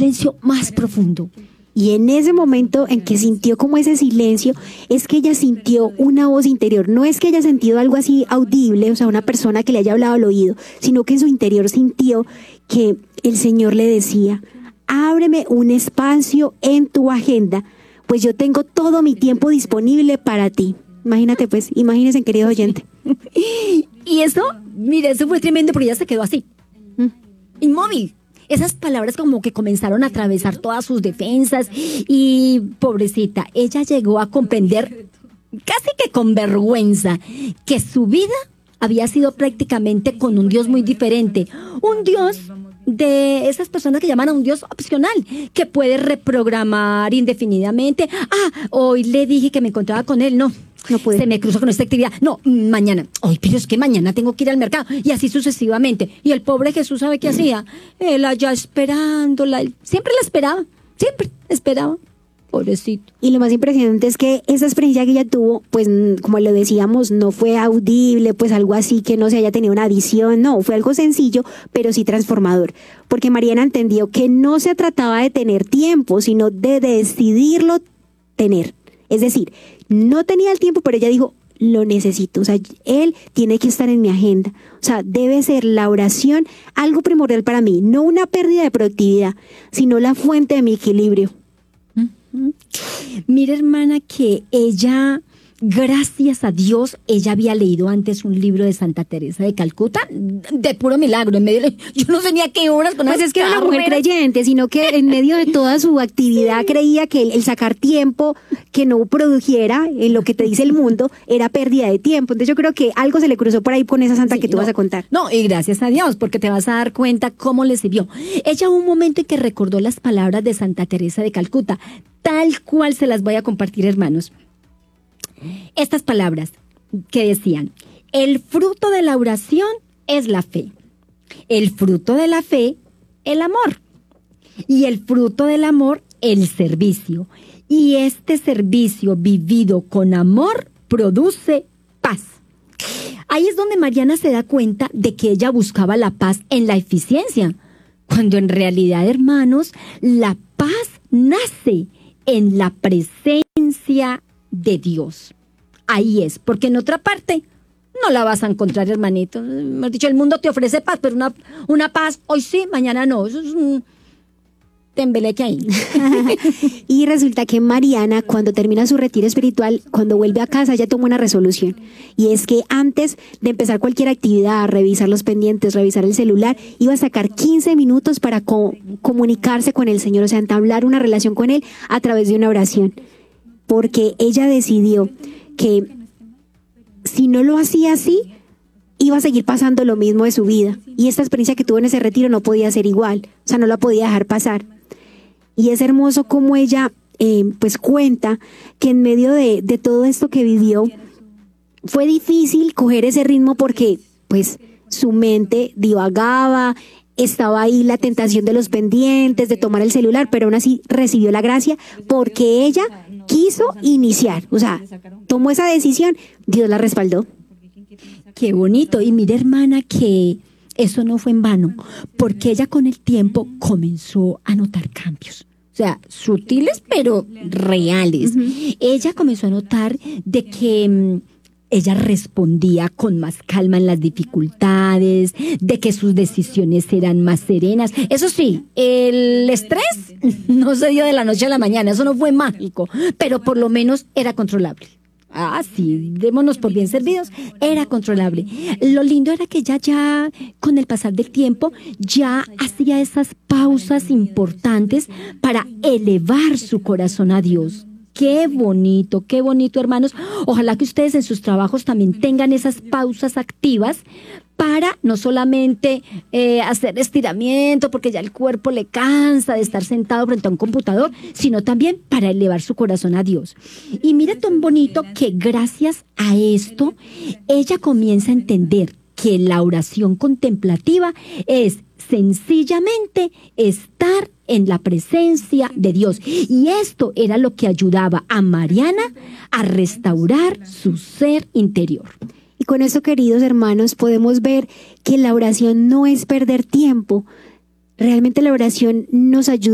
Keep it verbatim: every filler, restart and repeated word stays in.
silencio más profundo. Y en ese momento en que sintió como ese silencio, es que ella sintió una voz interior. No es que haya sentido algo así audible, o sea, una persona que le haya hablado al oído, sino que en su interior sintió que el Señor le decía: ábreme un espacio en tu agenda, pues yo tengo todo mi tiempo disponible para ti. Imagínate pues, imagínense, querido oyente. Y eso, mire, eso fue tremendo porque ella se quedó así, ¿Mm? inmóvil. Esas palabras como que comenzaron a atravesar todas sus defensas y, pobrecita, ella llegó a comprender, casi que con vergüenza, que su vida había sido prácticamente con un Dios muy diferente. Un Dios de esas personas que llaman a un Dios opcional, que puede reprogramar indefinidamente. Ah, hoy le dije que me encontraba con él, no. No pude. Se me cruzó con esta actividad. No, mañana. Ay, pero es que mañana tengo que ir al mercado. Y así sucesivamente. Y el pobre Jesús, ¿sabe qué hacía? Él allá esperándola. Siempre la esperaba. Siempre esperaba. Pobrecito. Y lo más impresionante es que esa experiencia que ella tuvo, pues como le decíamos, no fue audible, pues algo así que no se haya tenido una visión, no, fue algo sencillo, pero sí transformador. Porque Mariana entendió que no se trataba de tener tiempo, sino de decidirlo tener. Es decir, no tenía el tiempo, pero ella dijo: lo necesito. O sea, él tiene que estar en mi agenda. O sea, debe ser la oración algo primordial para mí. No una pérdida de productividad, sino la fuente de mi equilibrio. Uh-huh. Mira, hermana, que ella, gracias a Dios, ella había leído antes un libro de Santa Teresa de Calcuta, de puro milagro. En medio de, yo no tenía qué horas con Pues esas es que era una mujer carreras. creyente, sino que en medio de toda su actividad creía que el, el sacar tiempo que no produjera en lo que te dice el mundo era pérdida de tiempo. Entonces yo creo que algo se le cruzó por ahí con esa santa Sí, que tú no, vas a contar. No, y gracias a Dios, porque te vas a dar cuenta cómo le sirvió. Ella hubo un momento en que recordó las palabras de Santa Teresa de Calcuta, tal cual se las voy a compartir, hermanos. Estas palabras que decían: el fruto de la oración es la fe, el fruto de la fe, el amor, y el fruto del amor, el servicio. Y este servicio vivido con amor produce paz. Ahí es donde Mariana se da cuenta de que ella buscaba la paz en la eficiencia, cuando en realidad, hermanos, la paz nace en la presencia de Dios. Ahí es, porque en otra parte no la vas a encontrar, hermanito. Me has dicho, el mundo te ofrece paz, pero una, una paz hoy sí, mañana no. Eso es un tembeleque ahí. Y resulta que Mariana, cuando termina su retiro espiritual, cuando vuelve a casa, ella toma una resolución. Y es que antes de empezar cualquier actividad, revisar los pendientes, revisar el celular, iba a sacar quince minutos para co- comunicarse con el Señor, o sea, entablar una relación con Él a través de una oración. Porque ella decidió que si no lo hacía así, iba a seguir pasando lo mismo de su vida. Y esta experiencia que tuvo en ese retiro no podía ser igual, o sea, no la podía dejar pasar. Y es hermoso cómo ella eh, pues cuenta que en medio de, de todo esto que vivió, fue difícil coger ese ritmo porque pues su mente divagaba, estaba ahí la tentación de los pendientes, de tomar el celular, pero aún así recibió la gracia porque ella quiso iniciar, o sea, tomó esa decisión, Dios la respaldó. Qué bonito. Y mira, hermana, que eso no fue en vano, porque ella con el tiempo comenzó a notar cambios. O sea, sutiles, pero reales. Uh-huh. Ella comenzó a notar de que um, ella respondía con más calma en las dificultades, de que sus decisiones eran más serenas. Eso sí, el estrés no se dio de la noche a la mañana, eso no fue mágico, pero por lo menos era controlable. Ah, sí, démonos por bien servidos, era controlable. Lo lindo era que ella ya, con el pasar del tiempo, ya hacía esas pausas importantes para elevar su corazón a Dios. Qué bonito, qué bonito, hermanos. Ojalá que ustedes en sus trabajos también tengan esas pausas activas para no solamente eh, hacer estiramiento, porque ya el cuerpo le cansa de estar sentado frente a un computador, sino también para elevar su corazón a Dios. Y mira tan bonito que gracias a esto, ella comienza a entender que la oración contemplativa es sencillamente estar en la presencia de Dios. Y esto era lo que ayudaba a Mariana a restaurar su ser interior. Y con esto, queridos hermanos, podemos ver que la oración no es perder tiempo. Realmente la oración nos ayuda